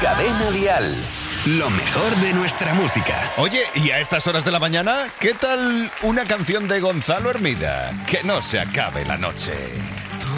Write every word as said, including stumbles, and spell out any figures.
Cadena Dial. Lo mejor de nuestra música. Oye, ¿y a estas horas de la mañana? ¿Qué tal una canción de Gonzalo Hermida? Que no se acabe la noche.